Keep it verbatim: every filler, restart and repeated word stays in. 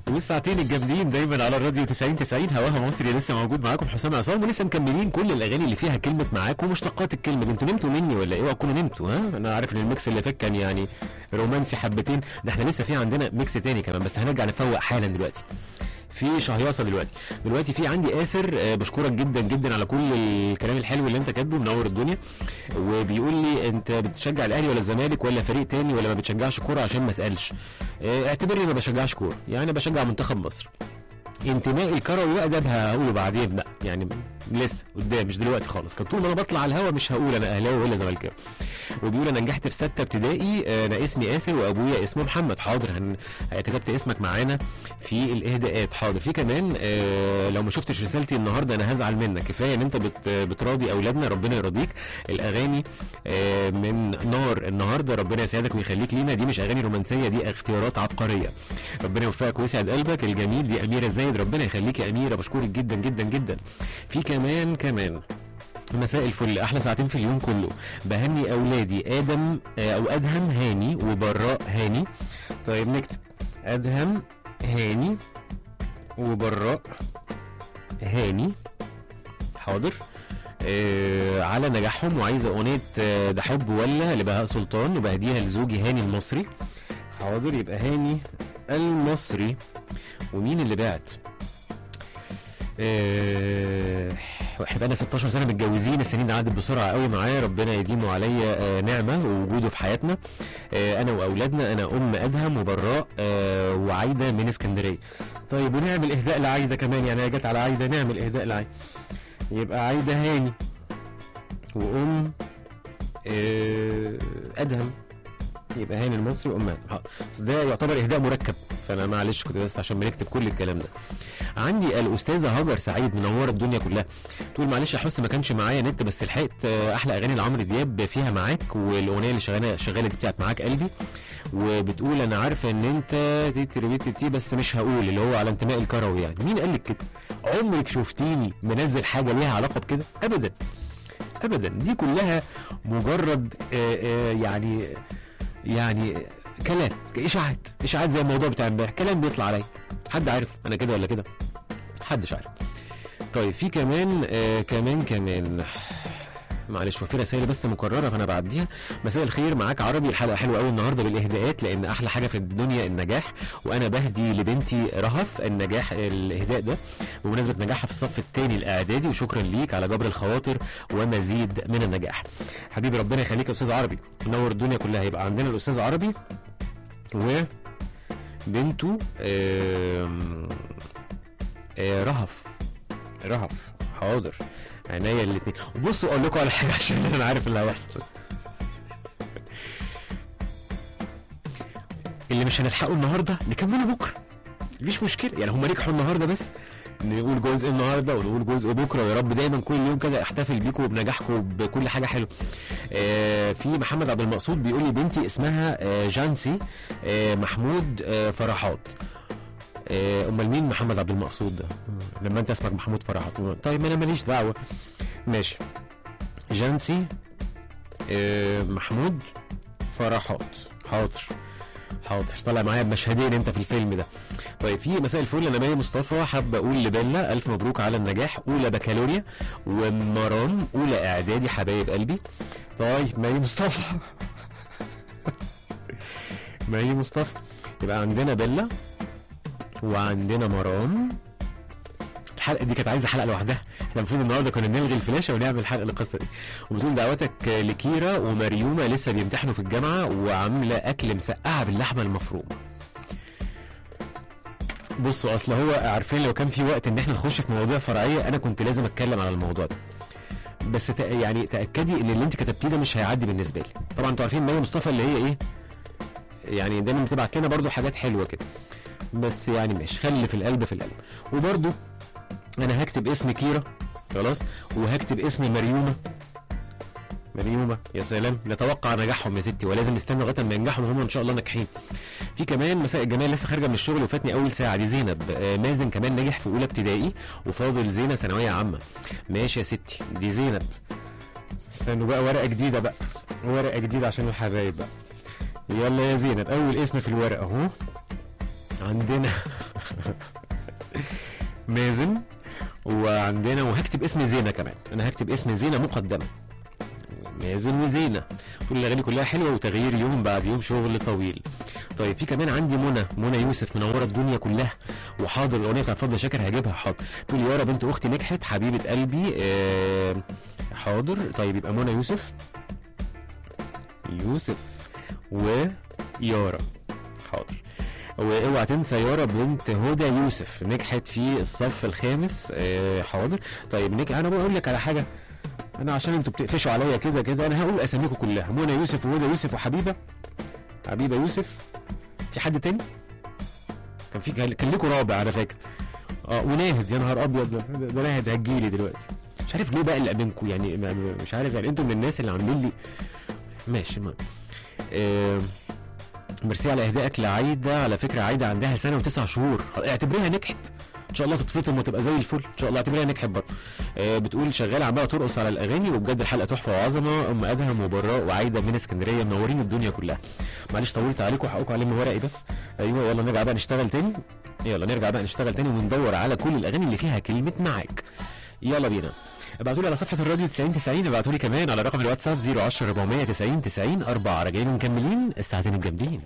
والساعتين الجامدين دايما على الراديو تسعين تسعين هواها مصري. لسه موجود معاكم حسام عصام، ولسه مكملين كل الاغاني اللي فيها كلمه معاك ومشتقات الكلمه دي. انتوا نمتوا مني ولا ايه؟ اوعوا تكونوا نمتوا. ها انا عارف ان الميكس اللي فات كان يعني رومانسي حبتين، ده احنا لسه في عندنا ميكس تاني كمان، بس هنرجع نفوق حالا دلوقتي. في شهيصه دلوقتي دلوقتي في عندي آسر، آه بشكرك جدا جدا على كل الكلام الحلو اللي انت كاتبه، منور الدنيا. وبيقول لي انت بتشجع الاهلي ولا الزمالك ولا فريق تاني ولا ما بتشجعش كوره؟ عشان ما اسالش. آه اعتبرني ما بشجعش كوره، يعني بشجع منتخب مصر. انتمائي الكروي بقى ده هقوله بعدين بقى، يعني لسه قدام مش دلوقتي خالص. كان طول ما انا بطلع على الهوا مش هقول انا اهلاوي ولا زملكاوي. وبيقول انا نجحت في سته ابتدائي، انا اسمي آسر وابويا اسمه محمد. حاضر، هن... كتبت اسمك معانا في الاهداءات. حاضر. في كمان آه لو ما شفتش رسالتي النهارده انا هزعل منك. كفايه ان انت بت... بتراضي اولادنا، ربنا يرضيك. الاغاني آه من نار النهارده، ربنا يسعدك ويخليك لينا. دي مش اغاني رومانسيه، دي اختيارات عبقريه. ربنا يوفقك ويسعد قلبك الجميل. دي اميره زايد، ربنا يخليك يا اميره، بشكرك جدا جدا جدا. في كمان كمان مساء الفل، احلى ساعتين في اليوم كله. بهني اولادي ادم او ادهم هاني وبراء هاني. طيب نكتب ادهم هاني وبراء هاني. حاضر. آه على نجاحهم، وعايزه اغنيه آه ده حب ولا لبهاء سلطان، وبهديها لزوجي هاني المصري. حاضر، يبقى هاني المصري. ومين اللي بعت؟ آه احنا بقالنا ستاشر سنه متجوزين، السنين عدت بسرعه قوي معايا، ربنا يديمه عليا آه نعمه ووجوده في حياتنا. آه انا واولادنا، انا ام ادهم وبراء آه وعايده من اسكندريه. طيب ونعمل اهداء لعايده كمان، يعني هي جت على عايده نعمل اهداء لعايده. يبقى عايده هاني وام آه ادهم، يبقى هاني المصري وام ادهم. ده يعتبر اهداء مركب، فانا معلش كنت بس عشان بنكتب كل الكلام ده. عندي الاستاذه هاجر سعيد منوره الدنيا كلها. تقول معلش يا حس ما كانش معايا نت، بس لحقت احلى اغاني لعمرو دياب فيها معاك، والاغنيه اللي شغاله شغاله دي بتاعت معاك قلبي. وبتقول انا عارفه ان انت تيتي تي بس مش هقول، اللي هو على انتماء الكروي. يعني مين قال لك كده؟ عمرك شفتيني منزل حاجه ليها علاقه بكده؟ ابدا ابدا، دي كلها مجرد آآ آآ يعني يعني كلام، اشاعات اشاعات زي الموضوع بتاع امبارح، كلام بيطلع عليا. حد عارف انا كده ولا كده؟ محدش عارف. طيب في كمان آه كمان كمان معلش، وفي رسائل بس مكرره فانا بعديها. مساء الخير، معاك عربي. الحلقه حلوه قوي النهارده بالاهداءات، لان احلى حاجه في الدنيا النجاح، وانا بهدي لبنتي رهف النجاح الاهداء ده بمناسبه نجاحها في الصف الثاني الاعدادي، وشكرا ليك على جبر الخواطر ومزيد من النجاح. حبيبي ربنا يخليك يا استاذ عربي، منور الدنيا كلها. يبقى عندنا الاستاذ عربي وبنته آه آه رهف رهف. حاضر، عينيا الاثنين. وبصوا اقول لكم على حاجه عشان انا عارف اللي هيحصل. اللي مش هنلحقه النهارده نكمله بكره، مفيش مشكله. يعني هم نجحوا النهارده بس نقول جزء النهارده ونقول جزء بكره، ويا رب دايما كل يوم كده احتفل بيكم وبنجاحكم بكل حاجه حلوه. آه في محمد عبد المقصود بيقول لي بنتي اسمها آه جانسي آه محمود آه فرحات. امال مين محمد عبد المقصود ده لما انت اسمك محمود فرحات؟ طيب انا ماليش دعوه. ماشي، جانسي اه محمود فرحات. حاضر حاضر، طلع معايا بمشهدين انت في الفيلم ده. طيب في مساء الفل، انا ماي مصطفى، حابه اقول لبيلا الف مبروك على النجاح، اولى بكالوريا، ومرام اولى اعدادي، حبايب قلبي. طيب ماي مصطفى ماي مصطفى. يبقى عندنا بيلا وعندنا مرام. الحلقه دي كانت عايزه حلقه لوحدها، احنا المفروض النهارده كنا نلغي الفلاشه ونعمل حلقه للقصه دي. وبتقول دعواتك لكيرا ومريومه لسه بيمتحنوا في الجامعه، وعامله اكل مسقعه باللحمه المفرومه. بصوا اصل هو عارفين لو كان في وقت ان احنا نخش في مواضيع فرعيه انا كنت لازم اتكلم على الموضوع ده، بس تأ... يعني تاكدي ان اللي انت كتبتيه ده مش هيعدي بالنسبه لي. طبعا انتوا عارفين مي مصطفى اللي هي ايه، يعني دايما بتبعت لنا برضو حاجات حلوه كده، بس يعني ماشي، خلي في القلب في القلب. وبرضو انا هكتب اسم كيرا خلاص، وهكتب اسم مريومه. مريومه يا سلام، نتوقع نجاحهم يا ستي، ولازم نستنى لغايه ما ينجحوا هم ان شاء الله ناجحين. في كمان مساء الجمال، لسه خارجه من الشغل وفاتني اول ساعه، دي زينب. آه مازن كمان نجح في اولى ابتدائي، وفاضل زينه ثانويه عامه. ماشي يا ستي، دي زينب. استنوا بقى ورقه جديده بقى، ورقه جديده عشان الحبايب بقى. يلا يا زينب، اول اسم في الورقه اهو. عندنا مازن، وعندنا وهكتب اسم زينه كمان، انا هكتب اسم زينه مقدما. مازن وزينه، كل الاغاني كلها حلوه وتغيير يوم بعد يوم شغل طويل. طيب في كمان عندي منى، منى يوسف منوره الدنيا كلها، وحاضر الاغنيه بتاعت فضل شاكر هجيبها حاضر. تقول يارا بنت اختي نجحت حبيبه قلبي، آه حاضر. طيب يبقى منى يوسف، يوسف ويارا حاضر. واوعى تنسى يارا بنت هدى يوسف نجحت في الصف الخامس، آه حاضر. طيب نك... انا بقول لك على حاجه، انا عشان انتوا بتقفشوا عليا كده كده انا هقول اساميكم كلها، منى يوسف وهدى يوسف وحبيبه، حبيبه يوسف. في حد تاني؟ كان في كان لكم رابع على فكره، اه وناهد. يا نهار ابيض، ده, ده ناهد هتجيلي دلوقتي، مش عارف ليه بقى اللي منكم يعني، مش عارف يعني انتوا من الناس اللي عاملين لي ماشي. ما آه ميرسي على اهدائك لعايده، على فكره عايده عندها سنه وتسع شهور، اعتبريها نجحت ان شاء الله، تتفطم وتبقى زي الفل ان شاء الله، اعتبريها نجحت برضه. آه بتقول شغاله عماله ترقص على الاغاني، وبجد الحلقه تحفه وعظمه. ام ادهم وبراء وعايده من اسكندريه منورين الدنيا كلها. معلش طولت عليكم، حقكم علم ورقي بس. ايوه يلا نرجع بقى نشتغل تاني، يلا نرجع بقى نشتغل تاني وندور على كل الاغاني اللي فيها كلمه معاك. يلا بينا، ابعتوا لي على صفحه الراديو تسعين تسعين، ابعتوا لي كمان على رقم الواتساب صفر عشرة أربعمية تسعين تسعين أربعة. راجعين ومكملين الساعتين الجامدين.